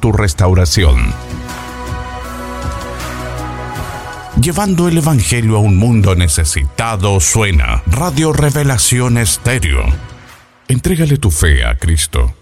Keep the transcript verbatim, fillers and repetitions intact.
tu restauración. Llevando el Evangelio a un mundo necesitado suena Radio Revelación Estéreo. Entrégale tu fe a Cristo.